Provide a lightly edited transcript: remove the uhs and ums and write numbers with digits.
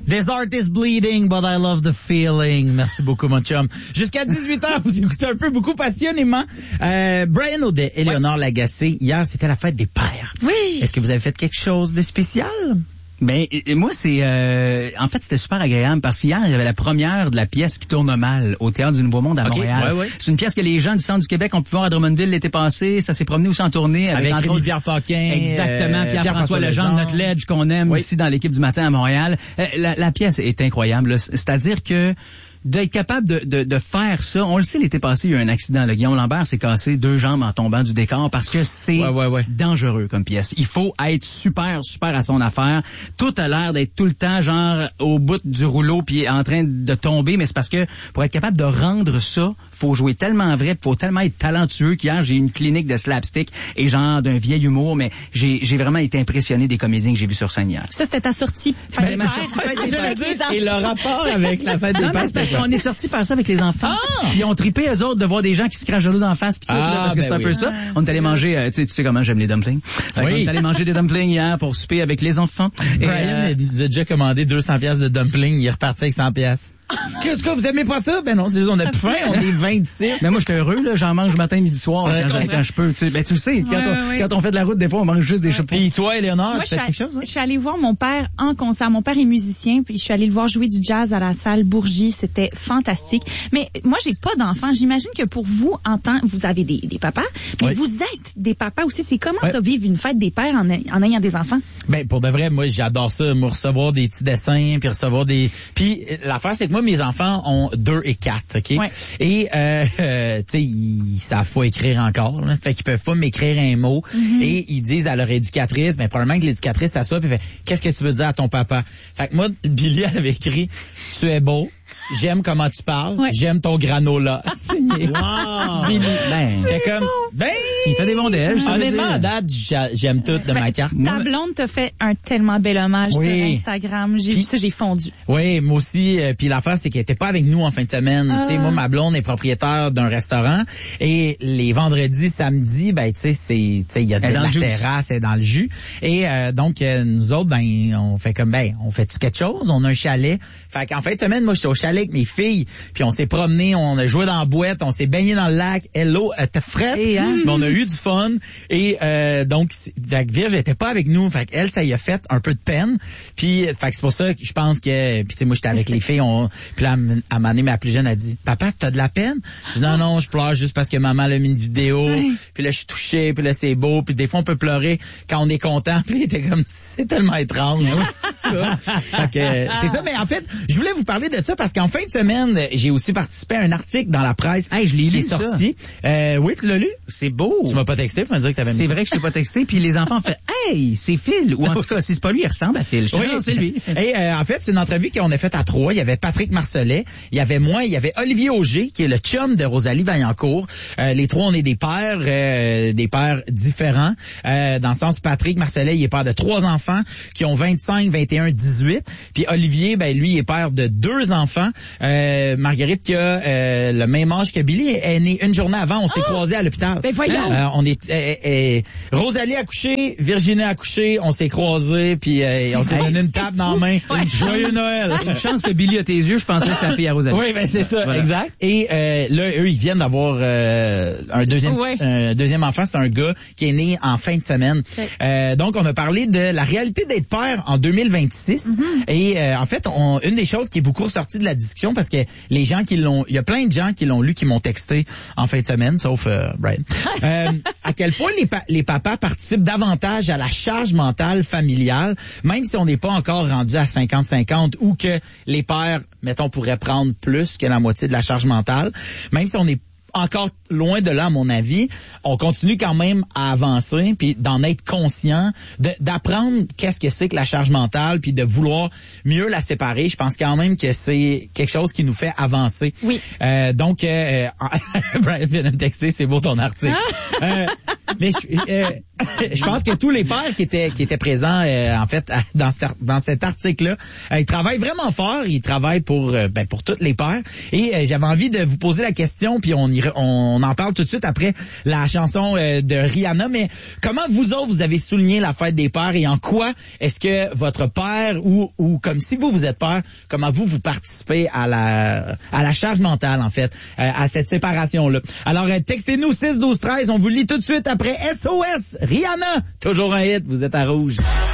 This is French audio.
This art is bleeding, but I love the feeling. Merci beaucoup, mon chum. Jusqu'à 18h, vous écoutez un peu beaucoup passionnément. Brian Audet, Éléonore Lagacé, hier, c'était la fête des pères. Oui. Est-ce que vous avez fait quelque chose de spécial? Ben moi en fait c'était super agréable parce qu'hier il y avait la première de la pièce qui tourne mal au Théâtre du Nouveau Monde à Montréal. Ouais. C'est une pièce que les gens du centre du Québec ont pu voir à Drummondville l'été passé, ça s'est promené aussi en tournée avec Rémi-Pierre Paquin. Exactement, Pierre-François Legendre, notre Ledge qu'on aime ici dans l'équipe du matin à Montréal. La pièce est incroyable, là. C'est-à-dire que d'être capable de faire ça. On le sait, l'été passé, il y a eu un accident. Le Guillaume Lambert s'est cassé 2 jambes en tombant du décor parce que c'est dangereux comme pièce. Il faut être super à son affaire. Tout a l'air d'être tout le temps genre au bout du rouleau puis en train de tomber, mais c'est parce que pour être capable de rendre ça, faut jouer tellement vrai, faut tellement être talentueux qu'hier, j'ai eu une clinique de slapstick et genre d'un vieil humour, mais j'ai vraiment été impressionné des comédiens que j'ai vus sur scène hier. Ça, c'était ta sortie. Et le rapport avec la fête des pères, on est sorti faire ça avec les enfants. Ils ont trippé eux autres de voir des gens qui se crachent de l'eau d'en face pis tout, parce que c'est un peu ça. On est allé manger, tu sais comment j'aime les dumplings. On est allé manger des dumplings hier pour souper avec les enfants. Brian nous a déjà commandé 200 pièces de dumplings, il est reparti avec 100 pièces. Qu'est-ce que vous aimez pas ça? Ben non, c'est juste on a plus faim, on est 26. Mais moi j'étais heureux là, j'en mange matin, midi, soir quand je peux, tu sais. Ben tu le sais, quand on fait de la route des fois on mange juste des chips. Puis toi Éléonore, moi, tu fais quelque chose? Je suis allée voir mon père en concert. Mon père est musicien, puis je suis allée le voir jouer du jazz à la salle Bourgie, c'était fantastique. Mais moi j'ai pas d'enfants. J'imagine que pour vous vous avez des papas, mais vous êtes des papas aussi. C'est comment ça vivre une fête des pères en ayant des enfants? Ben pour de vrai, moi j'adore ça, moi recevoir des petits dessins, puis recevoir des puis l'affaire c'est que moi mes enfants ont 2 et 4, OK? Ouais. Et tu sais ils savent pas écrire encore, là, ça fait qu'ils peuvent pas m'écrire un mot et ils disent à leur éducatrice, mais probablement que l'éducatrice s'assoit puis fait qu'est-ce que tu veux dire à ton papa? Fait que moi Billy avait écrit tu es beau. J'aime comment tu parles. Ouais. J'aime ton granola. Wow! Billy. C'est comme, il fait des bons déj. Honnêtement, à date, j'aime tout de ma carte. Ta blonde te fait un tellement bel hommage sur Instagram. J'ai vu ça, j'ai fondu. Oui, moi aussi. Puis l'affaire, c'est qu'elle était pas avec nous en fin de semaine. Tu sais, moi, ma blonde est propriétaire d'un restaurant. Et les vendredis, samedis, ben, tu sais, il y a de la terrasse, elle est dans le jus. Et donc, nous autres, ben, on fait comme, on fait-tu quelque chose? On a un chalet. Fait qu'en fin de semaine, moi, j'étais au chalet avec mes filles, puis on s'est promené, on a joué dans la boîte, on s'est baigné dans le lac. Hello, t'es frette, mais on a eu du fun. Et donc, Virge était pas avec nous, fait qu'elle, ça y a fait un peu de peine. Puis, fait que c'est pour ça que je pense que, puis tu sais, moi j'étais avec les filles, puis là, à un moment donné, ma plus jeune a dit, papa, t'as de la peine? Je dis non, je pleure juste parce que maman a mis une vidéo. Puis là, je suis touché, puis là, c'est beau, puis des fois on peut pleurer quand on est content. Puis il était comme, c'est tellement étrange. Fait que c'est ça. Mais en fait, je voulais vous parler de ça parce qu'en fin de semaine, j'ai aussi participé à un article dans la presse je l'ai lu, qui est sorti. Oui, tu l'as lu? C'est beau. Tu m'as pas texté pour me dire que t'avais mis. C'est vrai que je t'ai pas texté, puis les enfants ont fait hey, c'est Phil. Ou en tout cas, si c'est pas lui, il ressemble à Phil. Oui, c'est lui. Et en fait, c'est une entrevue qu'on a faite à 3. Il y avait Patrick Marcellet, il y avait moi, il y avait Olivier Auger, qui est le chum de Rosalie Vaillancourt. Les 3, on est des pères différents. Dans le sens, Patrick Marcellet, il est père de 3 enfants qui ont 25, 21, 18. Puis Olivier, ben lui, il est père de 2 enfants. Marguerite qui a le même âge que Billy est née une journée avant. On s'est croisés à l'hôpital. Ben voyons. On est Rosalie a couché, Virginie a couché, on s'est croisés puis on s'est donné une tape dans la main. Joyeux Noël. Une chance que Billy a tes yeux, je pensais que ça fille à Rosalie. Oui, ben c'est ça, voilà. Exact. Et là, eux, ils viennent d'avoir un deuxième enfant, c'est un gars qui est né en fin de semaine. Donc, on a parlé de la réalité d'être père en 2026. Et en fait, une des choses qui est beaucoup ressortie de la discussion, parce que les gens qui l'ont, il y a plein de gens qui l'ont lu, qui m'ont texté en fin de semaine, sauf Brian. À quel point les papas participent davantage à la charge mentale familiale, même si on n'est pas encore rendu à 50-50 ou que les pères, mettons, pourraient prendre plus que la moitié de la charge mentale, même si on est encore loin de là, à mon avis, on continue quand même à avancer, puis d'en être conscient, d'apprendre qu'est-ce que c'est que la charge mentale, puis de vouloir mieux la séparer. Je pense quand même que c'est quelque chose qui nous fait avancer. Oui. Donc, Brian vient de me texter, c'est beau ton article. Mais je pense que tous les pères qui étaient présents, en fait, dans cet article-là, ils travaillent vraiment fort. Ils travaillent pour tous les pères. Et j'avais envie de vous poser la question, puis on en parle tout de suite après la chanson de Rihanna. Mais comment vous autres, vous avez souligné la fête des pères et en quoi est-ce que votre père ou comme si vous êtes père, comment vous participez à la charge mentale, en fait, à cette séparation-là. Alors, textez-nous 6-12-13. On vous lit tout de suite après SOS. Rihanna, toujours un hit. Vous êtes à Rouge.